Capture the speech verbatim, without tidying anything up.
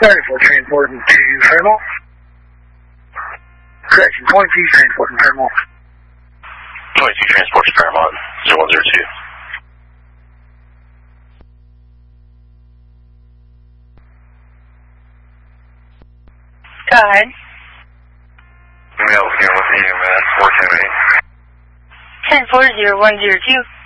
thirty-four transporting to Fairmont. Correction, twenty-two transporting Fairmont. twenty-two transport to Paramount, zero one zero two. Go ahead. Mail, with E M S, four ten eight. ten four zero one zero two.